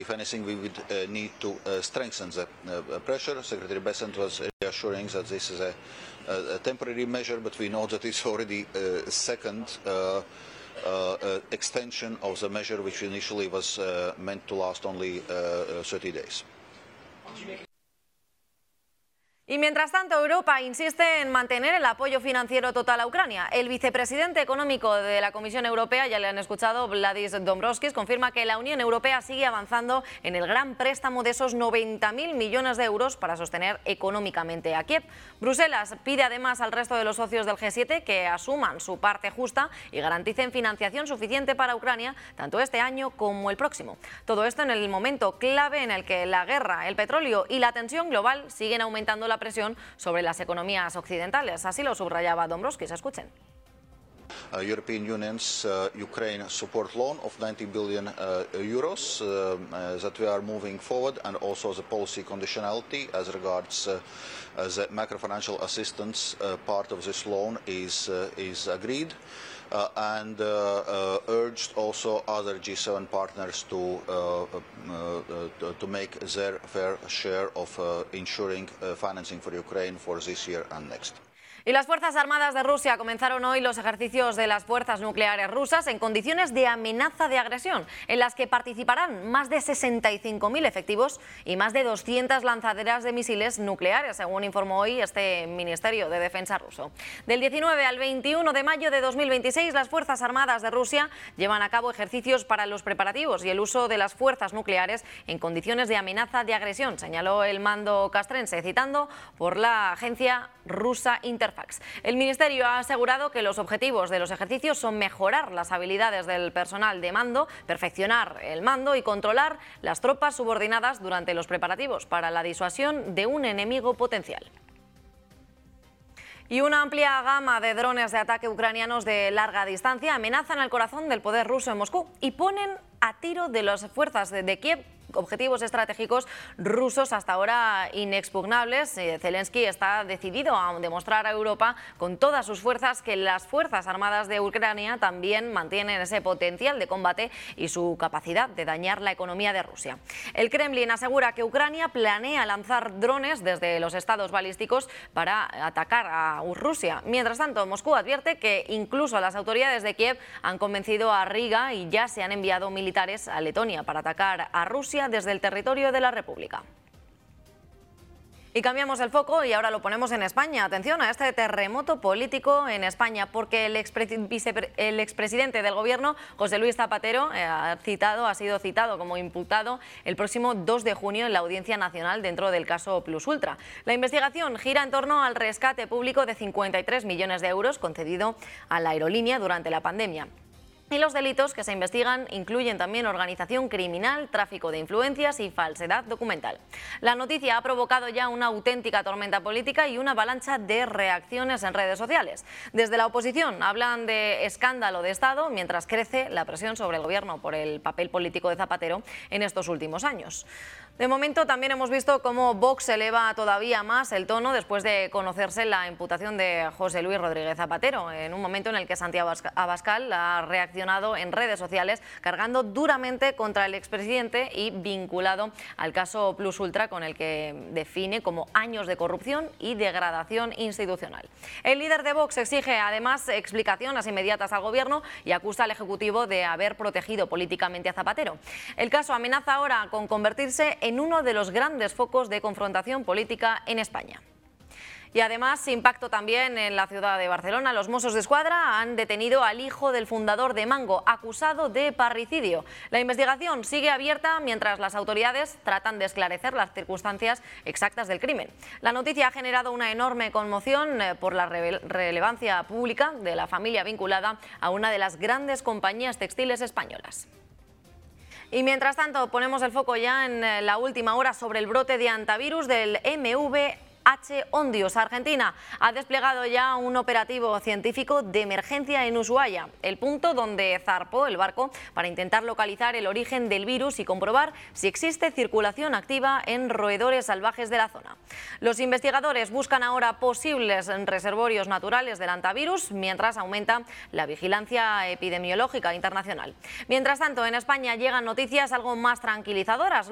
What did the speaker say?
If anything, we would need to strengthen the pressure. Secretary Bessent was reassuring that this is a temporary measure, but we know that it's already a second extension of the measure, which initially was meant to last only 30 days. Y mientras tanto, Europa insiste en mantener el apoyo financiero total a Ucrania. El vicepresidente económico de la Comisión Europea, ya le han escuchado, Valdis Dombrovskis, confirma que la Unión Europea sigue avanzando en el gran préstamo de esos 90.000 millones de euros para sostener económicamente a Kiev. Bruselas pide además al resto de los socios del G7 que asuman su parte justa y garanticen financiación suficiente para Ucrania tanto este año como el próximo. Todo esto en el momento clave en el que la guerra, el petróleo y la tensión global siguen aumentando la presión sobre las economías occidentales. Así lo subrayaba Dombrovskis. Escuchen. European Union's Ukraine support loan of 90 billion euros that we are moving forward, and also the policy conditionality as regards the macrofinancial assistance part of this loan is agreed. And urged also other G7 partners to make their fair share of ensuring financing for Ukraine for this year and next. Y las Fuerzas Armadas de Rusia comenzaron hoy los ejercicios de las fuerzas nucleares rusas en condiciones de amenaza de agresión, en las que participarán más de 65.000 efectivos y más de 200 lanzaderas de misiles nucleares, según informó hoy este Ministerio de Defensa ruso. Del 19 al 21 de mayo de 2026, las Fuerzas Armadas de Rusia llevan a cabo ejercicios para los preparativos y el uso de las fuerzas nucleares en condiciones de amenaza de agresión, señaló el mando castrense, citando por la agencia rusa Interfax. El Ministerio ha asegurado que los objetivos de los ejercicios son mejorar las habilidades del personal de mando, perfeccionar el mando y controlar las tropas subordinadas durante los preparativos para la disuasión de un enemigo potencial. Y una amplia gama de drones de ataque ucranianos de larga distancia amenazan el corazón del poder ruso en Moscú y ponen a tiro de las fuerzas de Kiev objetivos estratégicos rusos hasta ahora inexpugnables. Zelensky está decidido a demostrar a Europa con todas sus fuerzas que las Fuerzas Armadas de Ucrania también mantienen ese potencial de combate y su capacidad de dañar la economía de Rusia. El Kremlin asegura que Ucrania planea lanzar drones desde los estados balísticos para atacar a Rusia. Mientras tanto, Moscú advierte que incluso las autoridades de Kiev han convencido a Riga y ya se han enviado militares a Letonia para atacar a Rusia desde el territorio de la República. Y cambiamos el foco y ahora lo ponemos en España. Atención a este terremoto político en España, porque el expresidente del Gobierno, José Luis Zapatero, ha sido citado como imputado el próximo 2 de junio en la Audiencia Nacional dentro del caso Plus Ultra. La investigación gira en torno al rescate público de 53 millones de euros concedido a la aerolínea durante la pandemia. Y los delitos que se investigan incluyen también organización criminal, tráfico de influencias y falsedad documental. La noticia ha provocado ya una auténtica tormenta política y una avalancha de reacciones en redes sociales. Desde la oposición hablan de escándalo de Estado, mientras crece la presión sobre el Gobierno por el papel político de Zapatero en estos últimos años. De momento también hemos visto cómo Vox eleva todavía más el tono después de conocerse la imputación de José Luis Rodríguez Zapatero, en un momento en el que Santiago Abascal ha reaccionado en redes sociales cargando duramente contra el expresidente y vinculado al caso Plus Ultra, con el que define como años de corrupción y degradación institucional. El líder de Vox exige además explicaciones inmediatas al Gobierno y acusa al Ejecutivo de haber protegido políticamente a Zapatero. El caso amenaza ahora con convertirse en uno de los grandes focos de confrontación política en España. Y además, impacto también en la ciudad de Barcelona. Los Mossos d'Esquadra han detenido al hijo del fundador de Mango, acusado de parricidio. La investigación sigue abierta mientras las autoridades tratan de esclarecer las circunstancias exactas del crimen. La noticia ha generado una enorme conmoción por la relevancia pública de la familia vinculada a una de las grandes compañías textiles españolas. Y mientras tanto, ponemos el foco ya en la última hora sobre el brote de hantavirus del MVA H. ondius. Argentina ha desplegado ya un operativo científico de emergencia en Ushuaia, el punto donde zarpó el barco para intentar localizar el origen del virus y comprobar si existe circulación activa en roedores salvajes de la zona. Los investigadores buscan ahora posibles reservorios naturales del hantavirus, mientras aumenta la vigilancia epidemiológica internacional. Mientras tanto, en España llegan noticias algo más tranquilizadoras.